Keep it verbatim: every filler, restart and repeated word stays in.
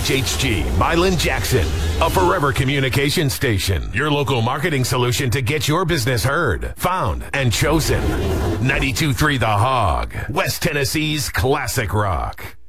H H G, Milan Jackson, a forever communication station. Your local marketing solution to get your business heard, found, and chosen. ninety-two point three The Hog, West Tennessee's classic rock.